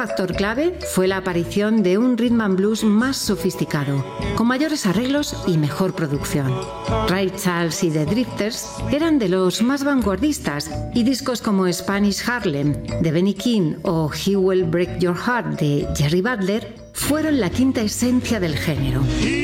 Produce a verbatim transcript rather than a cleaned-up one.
factor clave fue la aparición de un rhythm and blues más sofisticado, con mayores arreglos y mejor producción. Ray Charles y The Drifters eran de los más vanguardistas, y discos como Spanish Harlem de Benny King o He Will Break Your Heart de Jerry Butler fueron la quinta esencia del género.